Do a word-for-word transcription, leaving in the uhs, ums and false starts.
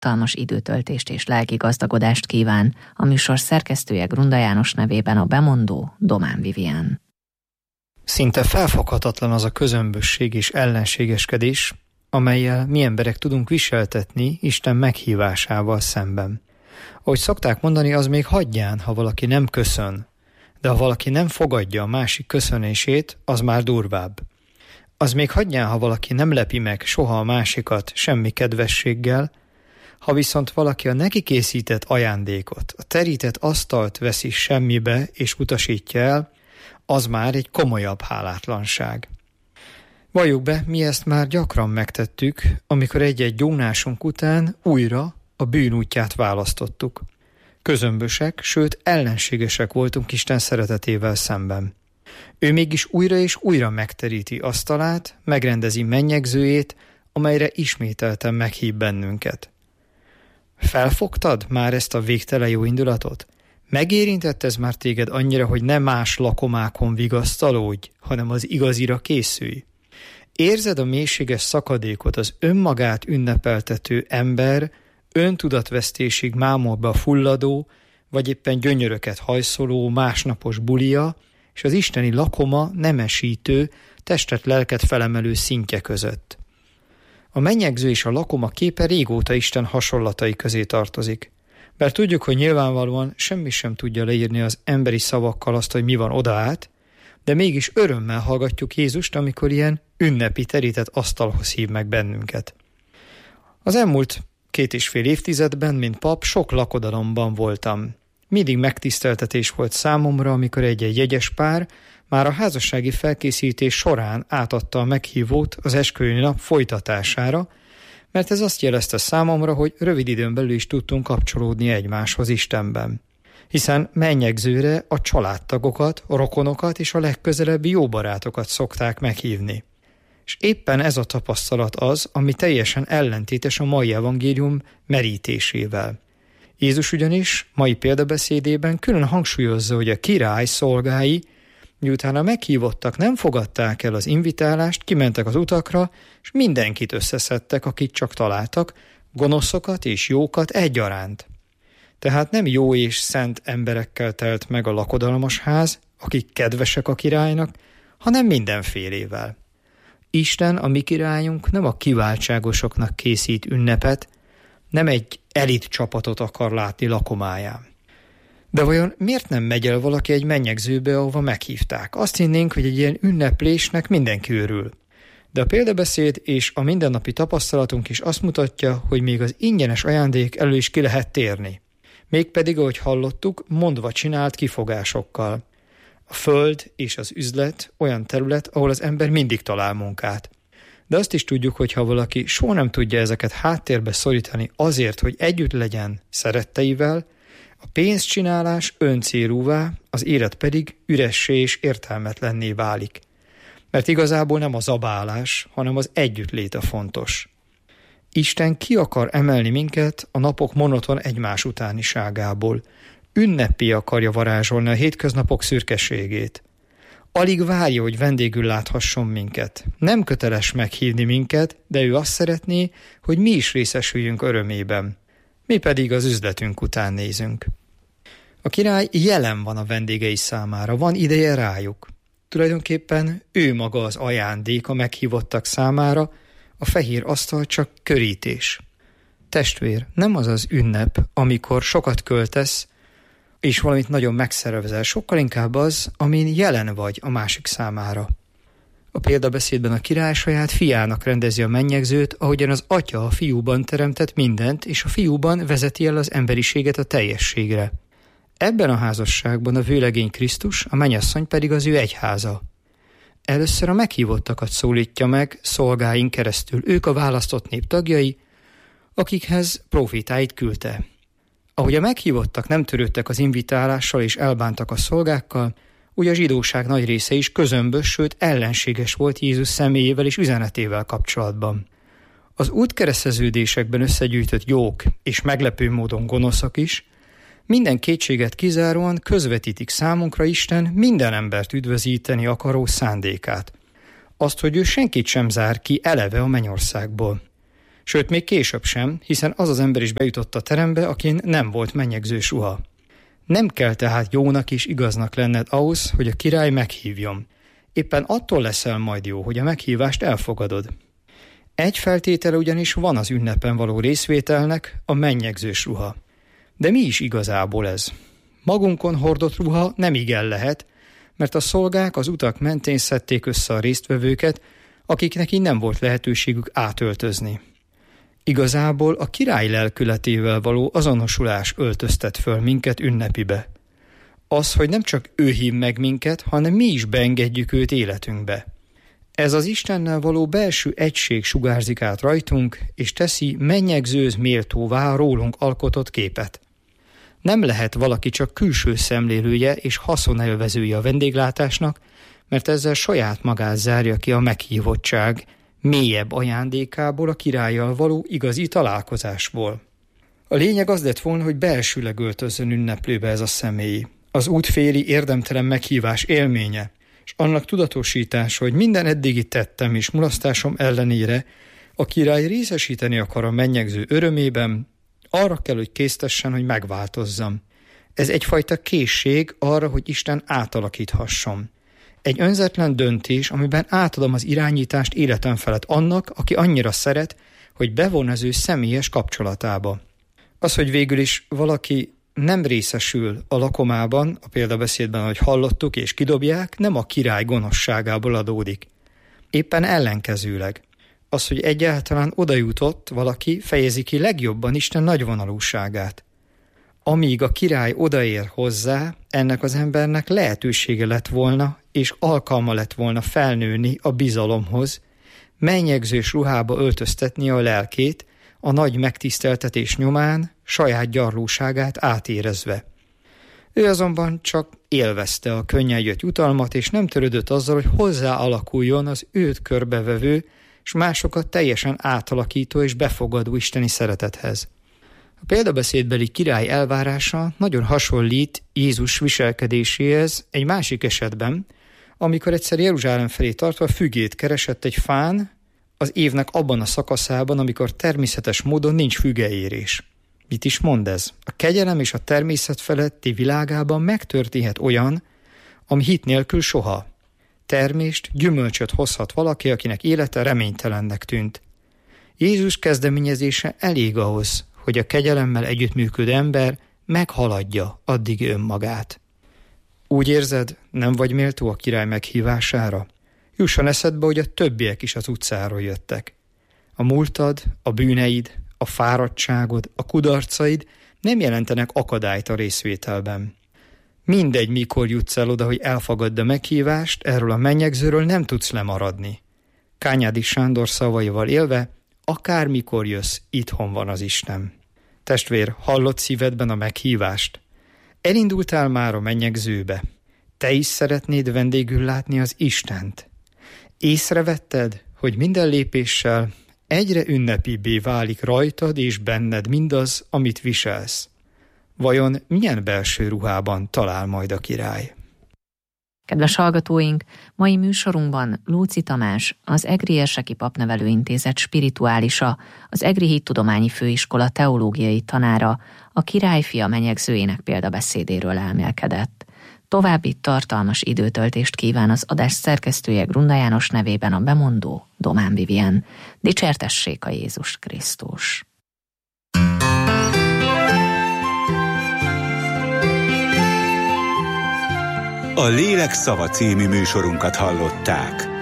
tartalmas időtöltést és lelki gazdagodást kíván. A műsor szerkesztője Grunda János nevében a bemondó Domán Vivian. Szinte felfoghatatlan az a közömbösség és ellenségeskedés, amellyel mi emberek tudunk viseltetni Isten meghívásával szemben. Ahogy szokták mondani, az még hagyján, ha valaki nem köszön, de ha valaki nem fogadja a másik köszönését, az már durvább. Az még hagyján, ha valaki nem lepi meg soha a másikat semmi kedvességgel, ha viszont valaki a neki készített ajándékot, a terített asztalt veszi semmibe és utasítja el, az már egy komolyabb hálátlanság. Valljuk be, mi ezt már gyakran megtettük, amikor egy-egy gyónásunk után újra a bűn útját választottuk. Közömbösek, sőt ellenségesek voltunk Isten szeretetével szemben. Ő mégis újra és újra megteríti asztalát, megrendezi mennyegzőjét, amelyre ismételten meghív bennünket. Felfogtad már ezt a végtelen jó indulatot? Megérintett ez már téged annyira, hogy ne más lakomákon vigasztalódj, hanem az igazira készülj? Érzed a mélységes szakadékot az önmagát ünnepeltető ember, öntudatvesztésig mámorba fulladó, vagy éppen gyönyöröket hajszoló másnapos bulia, és az isteni lakoma nemesítő, testet-lelket felemelő szintje között. A mennyegző és a lakoma képe régóta Isten hasonlatai közé tartozik. Bár tudjuk, hogy nyilvánvalóan semmi sem tudja leírni az emberi szavakkal azt, hogy mi van odaát, de mégis örömmel hallgatjuk Jézust, amikor ilyen ünnepi terített asztalhoz hív meg bennünket. Az elmúlt két és fél évtizedben, mint pap, sok lakodalomban voltam. Mindig megtiszteltetés volt számomra, amikor egy-egy jegyes pár már a házassági felkészítés során átadta a meghívót az esküvői nap folytatására, mert ez azt jelezte számomra, hogy rövid időn belül is tudtunk kapcsolódni egymáshoz Istenben. Hiszen mennyegzőre a családtagokat, a rokonokat és a legközelebbi jó barátokat szokták meghívni. És éppen ez a tapasztalat az, ami teljesen ellentétes a mai evangélium merítésével. Jézus ugyanis mai példabeszédében külön hangsúlyozza, hogy a király szolgái, miután a meghívottak nem fogadták el az invitálást, kimentek az utakra, és mindenkit összeszedtek, akit csak találtak, gonoszokat és jókat egyaránt. Tehát nem jó és szent emberekkel telt meg a lakodalmas ház, akik kedvesek a királynak, hanem mindenfélével. Isten, a mi királyunk nem a kiváltságosoknak készít ünnepet, nem egy elit csapatot akar látni lakomáján. De vajon miért nem megy el valaki egy mennyegzőbe, ahova meghívták? Azt hinnénk, hogy egy ilyen ünneplésnek mindenki örül. De a példabeszéd és a mindennapi tapasztalatunk is azt mutatja, hogy még az ingyenes ajándék elől is ki lehet térni. Mégpedig, ahogy hallottuk, mondva csinált kifogásokkal. A föld és az üzlet olyan terület, ahol az ember mindig talál munkát. De azt is tudjuk, hogy ha valaki soha nem tudja ezeket háttérbe szorítani azért, hogy együtt legyen szeretteivel, a pénzcsinálás öncélúvá, az élet pedig üressé és értelmetlenné válik. Mert igazából nem a zabálás, hanem az együttlét a fontos. Isten ki akar emelni minket a napok monoton egymás utániságából. Ünnepé akarja varázsolni a hétköznapok szürkeségét. Alig várja, hogy vendégül láthasson minket. Nem köteles meghívni minket, de ő azt szeretné, hogy mi is részesüljünk örömében. Mi pedig az üzletünk után nézünk. A király jelen van a vendégei számára, van ideje rájuk. Tulajdonképpen ő maga az ajándék a meghívottak számára, a fehér asztal csak körítés. Testvér, nem az az ünnep, amikor sokat költesz, és valamit nagyon megszervezel, sokkal inkább az, amin jelen vagy a másik számára. A példabeszédben a király saját fiának rendezi a mennyegzőt, ahogyan az atya a fiúban teremtett mindent, és a fiúban vezeti el az emberiséget a teljességre. Ebben a házasságban a vőlegény Krisztus, a mennyasszony pedig az ő egyháza. Először a meghívottakat szólítja meg szolgáin keresztül, ők a választott nép tagjai, akikhez profétáit küldte. Ahogy a meghívottak nem törődtek az invitálással és elbántak a szolgákkal, úgy a zsidóság nagy része is közömbös, sőt ellenséges volt Jézus személyével és üzenetével kapcsolatban. Az útkereszteződésekben összegyűjtött jók és meglepő módon gonoszak is minden kétséget kizáróan közvetítik számunkra Isten minden embert üdvözíteni akaró szándékát. Azt, hogy ő senkit sem zár ki eleve a mennyországból. Sőt, még később sem, hiszen az az ember is bejutott a terembe, akin nem volt mennyegzős ruha. Nem kell tehát jónak és igaznak lenned ahhoz, hogy a király meghívjon. Éppen attól leszel majd jó, hogy a meghívást elfogadod. Egy feltétele ugyanis van az ünnepen való részvételnek, a mennyegzős ruha. De mi is igazából ez? Magunkon hordott ruha nem igen lehet, mert a szolgák az utak mentén szedték össze a résztvevőket, akiknek így nem volt lehetőségük átöltözni. Igazából a király lelkületével való azonosulás öltöztet föl minket ünnepibe. Az, hogy nem csak ő hív meg minket, hanem mi is beengedjük őt életünkbe. Ez az Istennel való belső egység sugárzik át rajtunk, és teszi mennyegzőz méltóvá a rólunk alkotott képet. Nem lehet valaki csak külső szemlélője és haszonelvezője a vendéglátásnak, mert ezzel saját magát zárja ki a meghívottság mélyebb ajándékából, a királlyal való igazi találkozásból. A lényeg az lett volna, hogy belsőleg öltözzön ünneplőbe ez a személy. Az útféli érdemtelen meghívás élménye, és annak tudatosítása, hogy minden eddigi tettem és mulasztásom ellenére a király részesíteni akar a mennyegző örömében, arra kell, hogy késztessen, hogy megváltozzam. Ez egyfajta készség arra, hogy Isten átalakíthasson. Egy önzetlen döntés, amiben átadom az irányítást életem felett annak, aki annyira szeret, hogy bevon az ő személyes kapcsolatába. Az, hogy végül is valaki nem részesül a lakomában, a példabeszédben, ahogy hallottuk, és kidobják, nem a király gonoszságából adódik. Éppen ellenkezőleg. Az, hogy egyáltalán oda jutott valaki, fejezi ki legjobban Isten nagyvonalúságát. Amíg a király odaér hozzá, ennek az embernek lehetősége lett volna, és alkalma lett volna felnőni a bizalomhoz, mennyegzős ruhába öltöztetni a lelkét, a nagy megtiszteltetés nyomán, saját gyarlóságát átérezve. Ő azonban csak élvezte a könnyen jött jutalmat, és nem törődött azzal, hogy hozzá alakuljon az őt körbevevő, és másokat teljesen átalakító és befogadó isteni szeretethez. A példabeszédbeli király elvárása nagyon hasonlít Jézus viselkedéséhez egy másik esetben, amikor egyszer Jeruzsálem felé tartva fügét keresett egy fán az évnek abban a szakaszában, amikor természetes módon nincs fügeérés. Mit is mond ez? A kegyelem és a természet feletti világában megtörténhet olyan, ami hit nélkül soha. Termést, gyümölcsöt hozhat valaki, akinek élete reménytelennek tűnt. Jézus kezdeményezése elég ahhoz, hogy a kegyelemmel együttműködő ember meghaladja addig önmagát. Úgy érzed, nem vagy méltó a király meghívására? Jusson eszedbe, hogy a többiek is az utcáról jöttek. A múltad, a bűneid, a fáradtságod, a kudarcaid nem jelentenek akadályt a részvételben. Mindegy, mikor jutsz el oda, hogy elfogadd a meghívást, erről a mennyegzőről nem tudsz lemaradni. Kányádi Sándor szavaival élve, akármikor jössz, itthon van az Isten. Testvér, hallott szívedben a meghívást? Elindultál már a mennyegzőbe? Te is szeretnéd vendégül látni az Istent? Észrevetted, hogy minden lépéssel egyre ünnepibbé válik rajtad és benned mindaz, amit viselsz? Vajon milyen belső ruhában talál majd a király? Kedves hallgatóink, mai műsorunkban Lóczy Tamás, az Egri Érseki Papnevelőintézet spirituálisa, az Egri Hittudományi Főiskola teológiai tanára, a királyfia menyegzőjének példabeszédéről elmélkedett. További tartalmas időtöltést kíván az adás szerkesztője Grunda János nevében a bemondó Domán Vivien. Dicsértessék a Jézus Krisztus! A Lélek szava című műsorunkat hallották.